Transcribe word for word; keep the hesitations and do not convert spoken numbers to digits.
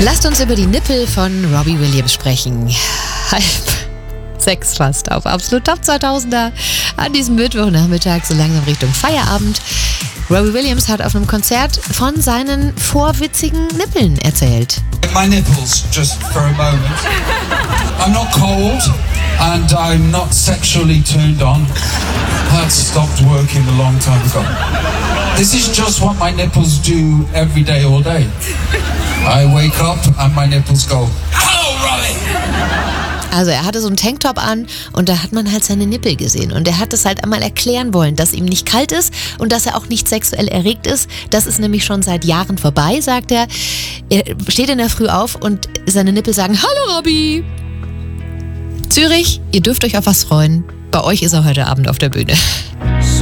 Lasst uns über die Nippel von Robbie Williams sprechen. Halb sechs fast auf Absolut Top zweitausender an diesem Mittwochnachmittag, so langsam Richtung Feierabend. Robbie Williams hat auf einem Konzert von seinen vorwitzigen Nippeln erzählt. My nipples, just for a moment. I'm not cold and I'm not sexually turned on. That stopped working a long time ago. This is just what my nipples do every day, all day. I wake up and my nipples go, hello, Robbie! Also er hatte so einen Tanktop an und da hat man halt seine Nippel gesehen. Und er hat es halt einmal erklären wollen, dass ihm nicht kalt ist und dass er auch nicht sexuell erregt ist. Das ist nämlich schon seit Jahren vorbei, sagt er. Er steht in der Früh auf und seine Nippel sagen, hallo Robby! Zürich, ihr dürft euch auf was freuen. Bei euch ist er heute Abend auf der Bühne.